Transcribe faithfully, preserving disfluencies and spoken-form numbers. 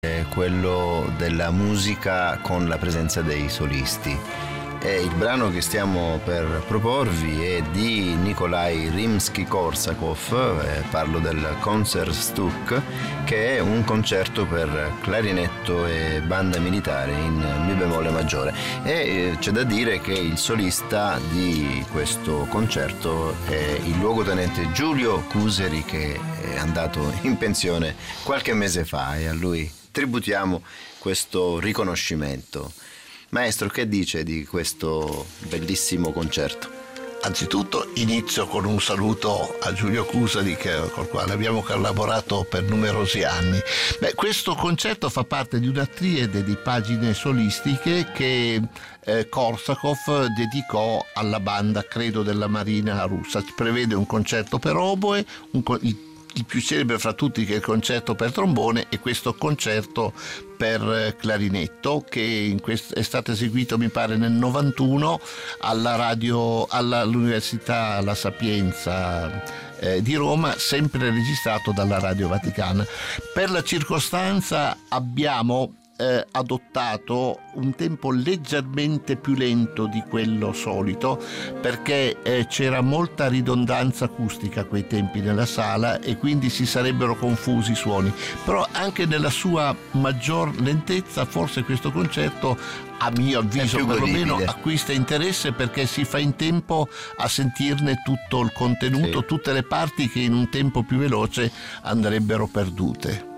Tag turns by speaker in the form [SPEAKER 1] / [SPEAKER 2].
[SPEAKER 1] è quello della musica con la presenza dei solisti. E il brano che stiamo per proporvi è di Nikolai Rimsky-Korsakov, eh, parlo del Konzertstück, che è un concerto per clarinetto e banda militare in mi bemolle maggiore. E eh, c'è da dire che il solista di questo concerto è il luogotenente Giulio Cuseri, che è andato in pensione qualche mese fa, e a lui tributiamo questo riconoscimento. Maestro, che dice di questo bellissimo concerto?
[SPEAKER 2] Anzitutto inizio con un saluto a Giulio Cuseri, che, col quale abbiamo collaborato per numerosi anni. Beh, questo concerto fa parte di una triade di pagine solistiche che eh, Korsakov dedicò alla banda, credo, della Marina russa. Prevede un concerto per oboe, un co- il il più celebre fra tutti, che è il concerto per trombone, e questo concerto per clarinetto, che in quest- è stato eseguito, mi pare, nel novantuno alla radio, alla, all'Università La Sapienza eh, di Roma, sempre registrato dalla Radio Vaticana. Per la circostanza abbiamo Eh, adottato un tempo leggermente più lento di quello solito, perché eh, c'era molta ridondanza acustica a quei tempi nella sala e quindi si sarebbero confusi i suoni, però anche nella sua maggior lentezza forse questo concerto, a mio avviso perlomeno, acquista interesse, perché si fa in tempo a sentirne tutto il contenuto, sì, tutte le parti che in un tempo più veloce andrebbero perdute.